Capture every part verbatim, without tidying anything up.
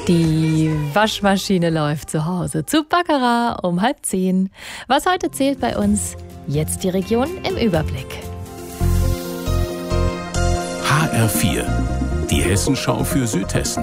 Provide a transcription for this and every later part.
Die Waschmaschine läuft zu Hause. Zu Baccarat um halb zehn. Was heute zählt bei uns? Jetzt die Region im Überblick. H R vier, die Hessenschau für Südhessen.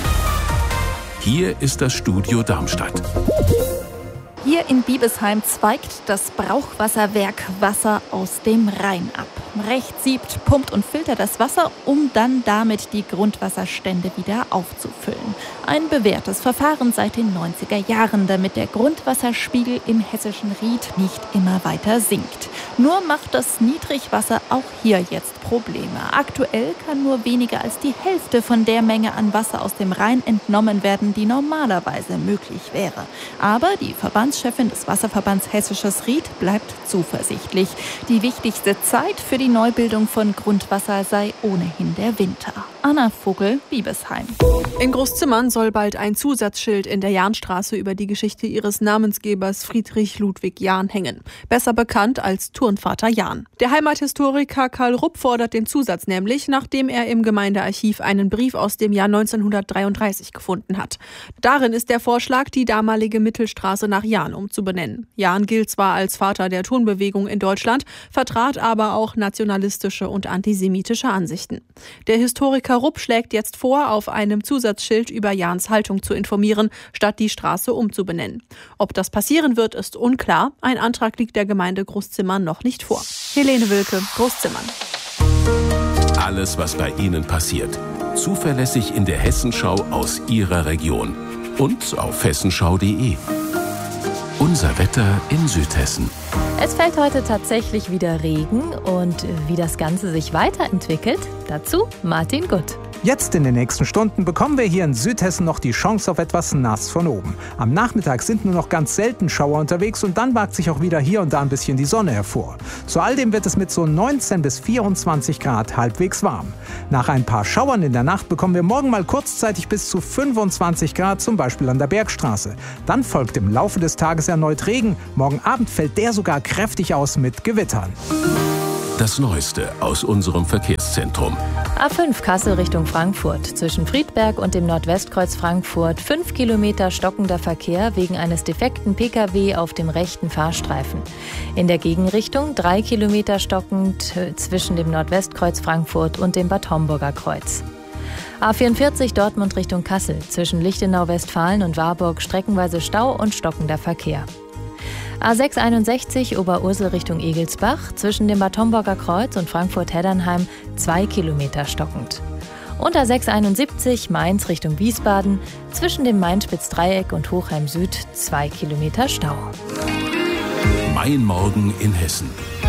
Hier ist das Studio Darmstadt. Hier in Biebesheim zweigt das Brauchwasserwerk Wasser aus dem Rhein ab. Rechts siebt, pumpt und filtert das Wasser, um dann damit die Grundwasserstände wieder aufzufüllen. Ein bewährtes Verfahren seit den neunziger Jahren, damit der Grundwasserspiegel im hessischen Ried nicht immer weiter sinkt. Nur macht das Niedrigwasser auch hier jetzt Probleme. Aktuell kann nur weniger als die Hälfte von der Menge an Wasser aus dem Rhein entnommen werden, die normalerweise möglich wäre. Aber die Verbandschefin des Wasserverbands Hessisches Ried bleibt zuversichtlich. Die wichtigste Zeit für die Neubildung von Grundwasser sei ohnehin der Winter. Anna Vogel, Biebesheim. In Großzimmern soll bald ein Zusatzschild in der Jahnstraße über die Geschichte ihres Namensgebers Friedrich Ludwig Jahn hängen. Besser bekannt als Turnvater Jahn. Der Heimathistoriker Karl Rupp fordert den Zusatz nämlich, nachdem er im Gemeindearchiv einen Brief aus dem Jahr neunzehnhundertdreiunddreißig gefunden hat. Darin ist der Vorschlag, die damalige Mittelstraße nach Jahn umzubenennen. Jahn gilt zwar als Vater der Turnbewegung in Deutschland, vertrat aber auch nationalistische und antisemitische Ansichten. Der Historiker Rupp schlägt jetzt vor, auf einem Zusatzschild über Jahns Haltung zu informieren, statt die Straße umzubenennen. Ob das passieren wird, ist unklar. Ein Antrag liegt der Gemeinde Großzimmern noch nicht vor. Helene Wilke, Großzimmern. Alles, was bei Ihnen passiert. Zuverlässig in der Hessenschau aus Ihrer Region. Und auf hessenschau punkt de. Unser Wetter in Südhessen. Es fällt heute tatsächlich wieder Regen und wie das Ganze sich weiterentwickelt, dazu Martin Gutt. Jetzt in den nächsten Stunden bekommen wir hier in Südhessen noch die Chance auf etwas nass von oben. Am Nachmittag sind nur noch ganz selten Schauer unterwegs und dann wagt sich auch wieder hier und da ein bisschen die Sonne hervor. Zu all dem wird es mit so neunzehn bis vierundzwanzig Grad halbwegs warm. Nach ein paar Schauern in der Nacht bekommen wir morgen mal kurzzeitig bis zu fünfundzwanzig Grad, zum Beispiel an der Bergstraße. Dann folgt im Laufe des Tages erneut Regen. Morgen Abend fällt der sogar kräftig aus mit Gewittern. Das Neueste aus unserem Verkehrszentrum. A fünf Kassel Richtung Frankfurt. Zwischen Friedberg und dem Nordwestkreuz Frankfurt fünf Kilometer stockender Verkehr wegen eines defekten Pkw auf dem rechten Fahrstreifen. In der Gegenrichtung drei Kilometer stockend zwischen dem Nordwestkreuz Frankfurt und dem Bad Homburger Kreuz. A vierundvierzig Dortmund Richtung Kassel. Zwischen Lichtenau-Westfalen und Warburg streckenweise Stau und stockender Verkehr. A sechs einundsechzig Oberursel Richtung Egelsbach, zwischen dem Bad Homburger Kreuz und Frankfurt-Heddernheim zwei Kilometer stockend. Und A sechs einundsiebzig Mainz Richtung Wiesbaden, zwischen dem Main-Spitz-Dreieck und Hochheim Süd zwei Kilometer Stau. Mein Morgen in Hessen.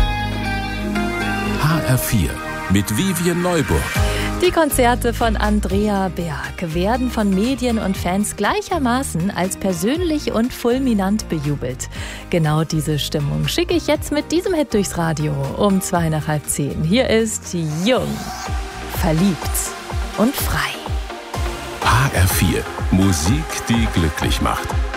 H R vier mit Vivian Neuburg. Die Konzerte von Andrea Berg werden von Medien und Fans gleichermaßen als persönlich und fulminant bejubelt. Genau diese Stimmung schicke ich jetzt mit diesem Hit durchs Radio um zwei nach halb zehn. Hier ist Jung, verliebt und frei. H R vier, Musik, die glücklich macht.